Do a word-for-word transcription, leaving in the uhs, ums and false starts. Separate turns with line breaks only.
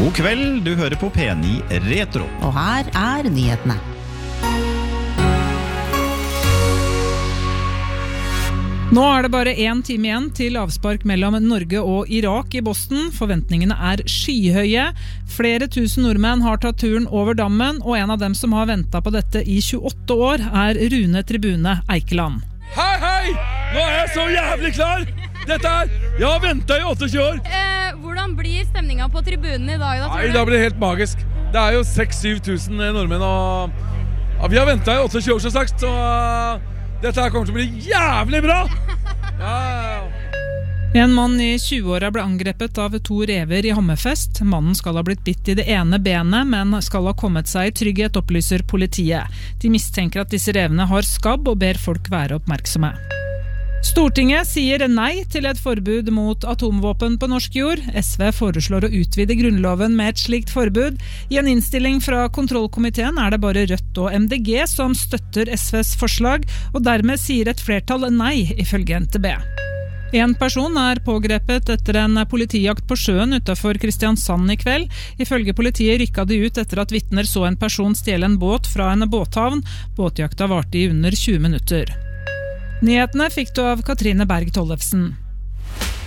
God kveld, du hører på P ni Retro.
Og her er nyhetene.
Nå er det bare en time igjen til avspark mellom Norge og Irak i Boston. Forventningene er skyhøye. Flere tusen nordmenn har tatt turen over dammen, og en av dem som har ventet på dette i tjueåtte år er Rune Tribune Eikeland.
Hei, hei! Nå er jeg så jævlig klar! Dette er... Jeg har ventet i åttiåtte år!
Eh, hvordan blir stemningen på tribunen i dag da, tror
Nei,
du?
da blir det helt magisk. Det er jo seks til syv tusen nordmenn, og... Ja, vi har ventet i åttiåtte år, så sagt, så... Dette her kommer til å bli jævlig bra! Ja, ja, ja.
En mann i tjueåra ble angrepet av to rever i Hammerfest. Mannen skal ha blitt bitt i det ene benet, men skal ha kommet seg i trygghet, opplyser politiet. De mistenker at disse revene har skabb og ber folk være oppmerksomme. Stortinget sier nei til et forbud mot atomvåpen på norsk jord. S V foreslår å utvide grunnloven med et slikt forbud. I en innstilling fra kontrollkomiteen er det bare Rødt og M D G som støtter S Vs forslag, og dermed sier et flertall nei, ifølge N T B. En person er pågrepet etter en politijakt på sjøen utenfor Kristiansand i kveld. Ifølge politiet rykket de ut etter at vitner så en person stjele en båt fra en båthavn. Båtjakta varte i under tjue minutter. Nyhetene fikk du av Katrine Berg Tollefsen.